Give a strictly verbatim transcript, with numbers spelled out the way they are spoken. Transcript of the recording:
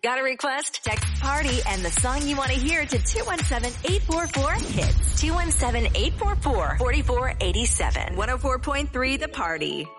Got a request? Text PARTY and the song you want to hear to two one seven, eight four four, HITS. two one seven, eight four four, four four eight seven. one oh four point three The Party.